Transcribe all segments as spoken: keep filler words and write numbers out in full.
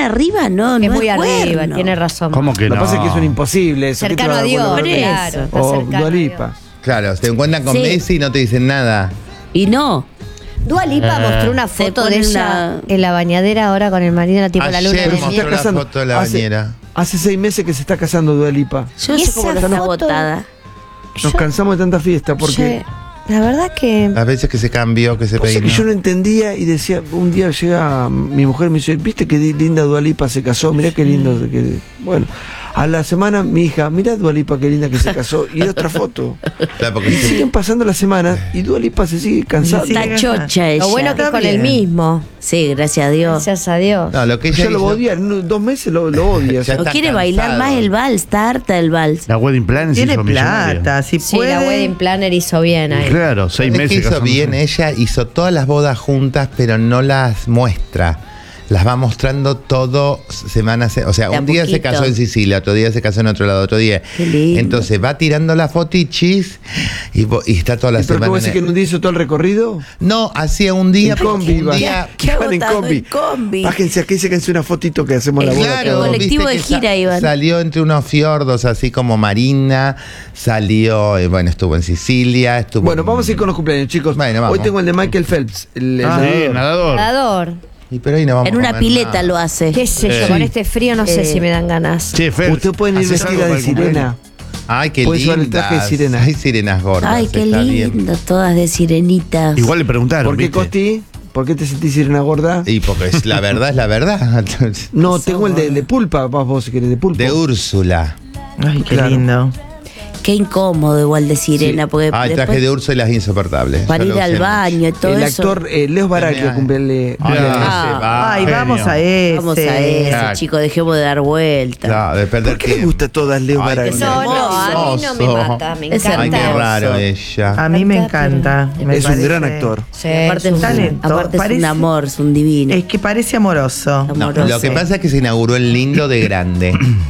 arriba, no, Es no muy es arriba, cuerno. tiene razón. ¿Cómo que Lo no? que pasa es que es un imposible eso. ¿Qué te Cercano va a dar Dios, bola? Por eso. claro. está O cercano a Dua Dios. Lipa. Claro, te encuentran con Sí. Messi y no te dicen nada. Y no. Dua Lipa Eh, mostró una se foto de pone ella una- en la bañadera ahora con el marido, la tipo la luna Ayer de mostró miel. la casando. foto de la Hace- bañera. Hace seis meses que se está casando Dua Lipa. Yo no ¿Y sé cómo esa está foto? botada. Nos Yo- cansamos de tanta fiesta porque... Che, la verdad que Las veces que se cambió, que se Cosa que peinó. yo no entendía y decía, un día llega mi mujer y me dice, ¿viste qué linda Dua Lipa se casó? Mirá qué lindo. Que... Bueno, a la semana mi hija, mirá Dua Lipa qué linda que se casó. Y otra foto. Claro, porque Y se- siguen pasando las semanas y Dua Lipa se sigue cansando. Sí. Está chocha ella. lo bueno que es con el mismo. Sí, gracias a Dios. Gracias a Dios. No, lo que ella Ella lo hizo- odia, en dos meses lo, lo odia. Ya O está quiere cansado. bailar más el vals, está harta del vals. La wedding planner se Tiene hizo millonaria. plata, si Sí, puede. la wedding planner hizo bien ahí. Claro, seis ¿Sabés meses. qué hizo casándose. bien? Ella hizo todas las bodas juntas, pero no las muestra. Las va mostrando todo semanas. O sea, De a un día se poquito. casó en Sicilia, otro día se casó en otro lado, otro día. Qué lindo. Entonces va tirando la fotichis y, vo- y está toda la ¿Y pero semana. cómo en decir que el- en un día hizo todo el recorrido? No, hacía un día. En combi, un va. día. Qué Van en agotado combi. el combi. Bájense aquí, sáquense una fotito que hacemos la boda. Claro, cada uno. colectivo viste de que sa- gira iban. Salió entre unos fiordos, así como Marina. Salió, eh, bueno, estuvo en Sicilia. Estuvo Bueno, en- vamos a ir con los cumpleaños, chicos. Bueno, vamos. Hoy tengo el de Michael Phelps. El, el Ah, sí, nadador. nadador. Nadador. Y pero hoy no vamos En a una comer pileta nada. lo hace. ¿Qué sé yo? Eh. Con este frío no sé Eh. si me dan ganas. Che, Fer, Ustedes pueden ir ¿haces vestida algo de para el cumpleaños? sirena. Ay, qué Puedes llevar el lindas. traje de sirena. Hay sirenas gordas. Ay, qué está bien. lindo, todas de sirenitas. Igual le preguntaron. ¿Por qué, ¿viste? Costi? ¿Por qué te sentís sirena gorda? Y porque es la verdad, es la verdad. No, tengo el de, de pulpa, vas vos si querés, de pulpa. De Úrsula. Ay, qué Claro. lindo. Qué incómodo igual de sirena, Sí. porque Ah, el traje después de Úrsula es insoportable. para Yo ir lo al usé baño y todo El eso. actor eh, Leo Baracchio Ay, cumple. Ay, Ah. ese va. Ay, vamos a ese. Vamos a ese, Claro. chicos, dejemos de dar vueltas. No, de perder ¿Por qué le tiempo. gusta a todas Leo Ay, Baracchio? qué No, no, a mí no me hermoso. mata, me Es encanta. Ay, qué hermoso. raro ella. A mí me encanta. me Es un parece- gran actor. Sí, aparte es, un, talento, aparte es parece- un amor, es un divino. Es que parece amoroso. No, amoroso. lo que pasa es que se inauguró el lindo de grande.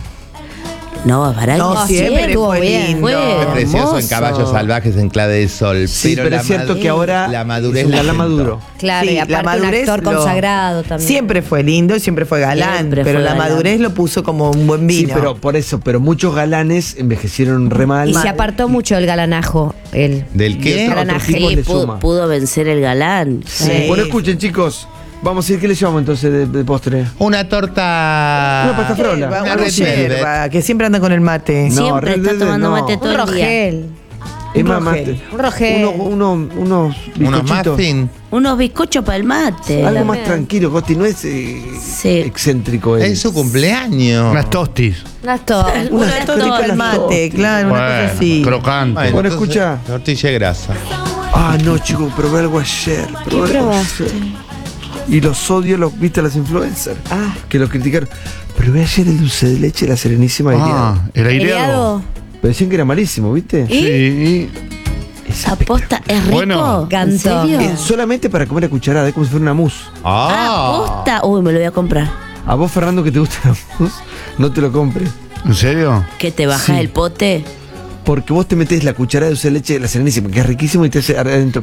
No, Baracchio No, siempre estuvo fue bien. lindo. Fue Qué precioso en hermoso. Caballos Salvajes en clave de sol. Sí, pero, la es cierto mad- que ahora la madurez es un la galán sentó. maduro. Claro, Sí, y la aparte un madurez actor lo- consagrado también. Siempre fue lindo y siempre fue galán, Siempre pero fue la galán. madurez lo puso como un buen Sí, vino. pero por eso, pero muchos galanes envejecieron re mal. Y se apartó mucho el galanajo, él. ¿Del qué? Y otro- Galanaje. otro tipo Sí, le pudo, suma. pudo vencer el galán. Sí. Bueno, escuchen, chicos. Vamos a ir, ¿qué le llevamos entonces de, de postre? Una torta. Una pasta frola. Yerba, Una una red yerba, que siempre anda con el mate. No, Siempre Red está Velvet tomando no. mate todo Un el día. rogel. Es más, rogel. mate. Un rogel. Uno, uno, unos Unos bizcochitos. muffins. Unos bizcochos para el mate. Algo también. más tranquilo, Costi, no es eh, Sí. excéntrico. él. Es su cumpleaños. Unas tostis. Unas to- Una Una torta torta al mate, claro, una cosa así. crocante. Bueno, entonces, escucha. Tortilla de grasa. Ah, no, chicos, probé algo ayer. Probé algo probaste? ayer. Y los odio, los viste a las influencers. Ah. Que los criticaron. Probé ayer el dulce de leche, la Serenísima aireado. Ah, el aireado. Aireado. Pero decían que era malísimo, ¿viste? Sí, y- Es Aposta, ¿es rico? Bueno. ¿En Cantó. serio? Es solamente para comer a cucharada, es como si fuera una mousse. Ah, posta. Uy, me lo voy a comprar. A vos, Fernando, que te gusta la mousse, no te lo compres. ¿En serio? ¿Que te bajas Sí. el pote? Porque vos te metés la cucharada de dulce de leche de la Serenísima, que es riquísimo, y te hace adentro.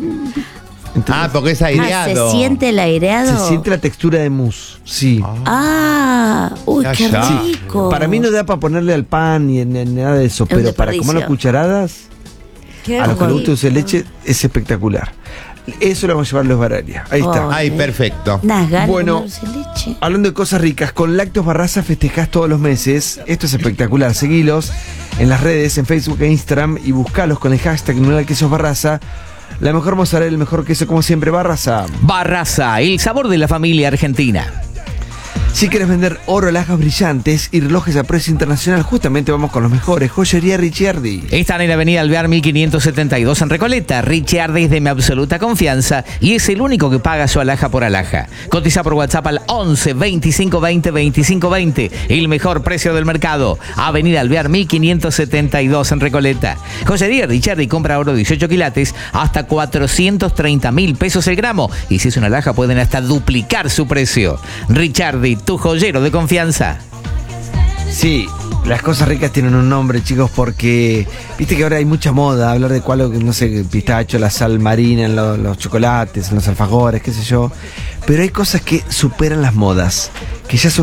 Ah, porque es Ah, aireado. ¿se siente el aireado? Se siente la textura de mousse, sí. Ah, uy, Ya, qué ya. rico. Para mí no da para ponerle al pan ni en, en nada de eso, Es un pero para desperdicio. comer las cucharadas, Qué a los que les gusta rico. dulce de leche, es espectacular. Eso lo vamos a llevar los Bararia. Ahí está. Oh. Ay, perfecto. Unas ganas Bueno. de dulce de leche. Hablando de cosas ricas, con Lácteos Barraza festejás todos los meses. Esto es espectacular. Seguilos en las redes, en Facebook e Instagram y buscalos con el hashtag Numeral Quesos Barraza. La mejor mozzarella, el mejor queso, como siempre, Barraza. Barraza, el sabor de la familia argentina. Si quieres vender oro, alhajas brillantes y relojes a precio internacional, justamente vamos con los mejores. Joyería Ricciardi. Están en Avenida Alvear mil quinientos setenta y dos en Recoleta. Ricciardi es de mi absoluta confianza y es el único que paga su alhaja por alhaja. Cotiza por WhatsApp al once veinticinco veinte veinticinco veinte. El mejor precio del mercado. Avenida Alvear mil quinientos setenta y dos en Recoleta. Joyería Ricciardi compra oro dieciocho quilates hasta cuatrocientos treinta mil pesos el gramo. Y si es una alhaja pueden hasta duplicar su precio. Ricciardi, tu joyero de confianza. Sí, las cosas ricas tienen un nombre, chicos, porque viste que ahora hay mucha moda hablar de cuál, no sé, pistacho, la sal marina en lo- los chocolates, en los alfajores, qué sé yo. Pero hay cosas que superan las modas, que ya son